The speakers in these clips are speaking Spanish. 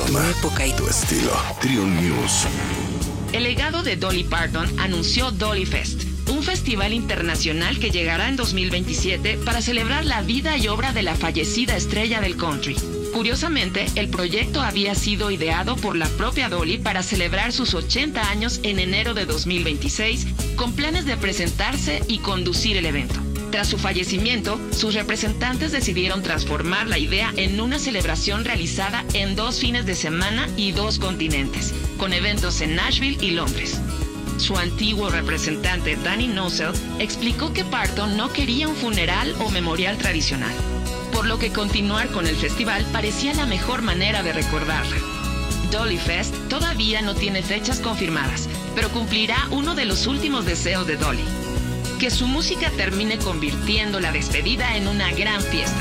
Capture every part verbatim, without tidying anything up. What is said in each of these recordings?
idioma, tu época y tu estilo. Triun News. El legado de Dolly Parton anunció Dolly Fest, un festival internacional que llegará en dos mil veintisiete para celebrar la vida y obra de la fallecida estrella del country. Curiosamente, el proyecto había sido ideado por la propia Dolly para celebrar sus ochenta años en enero de dos mil veintiséis, con planes de presentarse y conducir el evento. Tras su fallecimiento, sus representantes decidieron transformar la idea en una celebración realizada en dos fines de semana y dos continentes, con eventos en Nashville y Londres. Su antiguo representante, Danny Nosel, explicó que Parton no quería un funeral o memorial tradicional, por lo que continuar con el festival parecía la mejor manera de recordarla. Dolly Fest todavía no tiene fechas confirmadas, pero cumplirá uno de los últimos deseos de Dolly: que su música termine convirtiendo la despedida en una gran fiesta.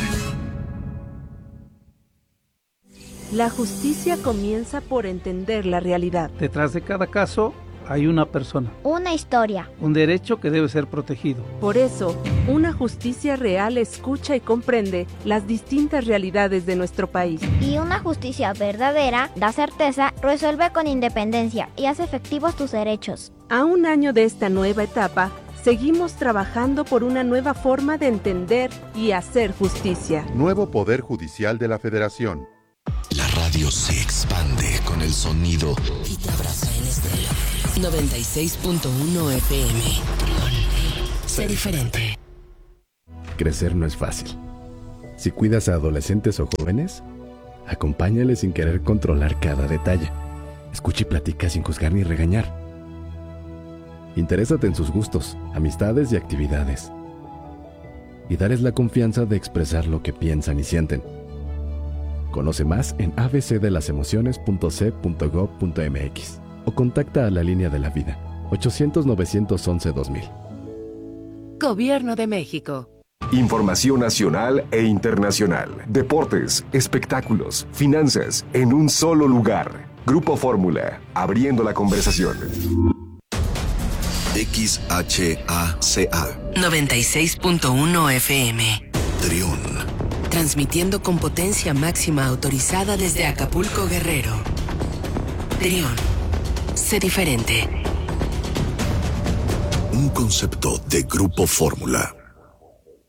La justicia comienza por entender la realidad. Detrás de cada caso hay una persona. Una historia. Un derecho que debe ser protegido. Por eso, una justicia real escucha y comprende las distintas realidades de nuestro país. Y una justicia verdadera da certeza, resuelve con independencia y hace efectivos tus derechos. A un año de esta nueva etapa, seguimos trabajando por una nueva forma de entender y hacer justicia. Nuevo Poder Judicial de la Federación. La radio se expande con el sonido y te abraza en estéreo. noventa y seis punto uno F M. Sé diferente. Crecer no es fácil. Si cuidas a adolescentes o jóvenes, acompáñales sin querer controlar cada detalle. Escucha y platica sin juzgar ni regañar. Interésate en sus gustos, amistades y actividades. Y darles la confianza de expresar lo que piensan y sienten. Conoce más en a b c de las emociones punto c punto gob punto m x o contacta a la línea de la vida ochocientos, novecientos once, dos mil. Gobierno de México. Información nacional e internacional, deportes, espectáculos, finanzas, en un solo lugar. Grupo Fórmula, abriendo la conversación. X H A C A noventa y seis punto uno F M. Triun. Transmitiendo con potencia máxima autorizada desde Acapulco, Guerrero. Triun. Sé diferente. Un concepto de Grupo Fórmula.